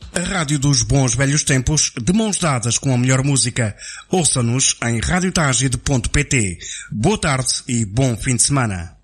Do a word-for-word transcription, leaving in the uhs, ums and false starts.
A rádio dos bons velhos tempos, de mãos dadas com a melhor música. Ouça-nos em radiotagide ponto pt. Boa tarde e bom fim de semana.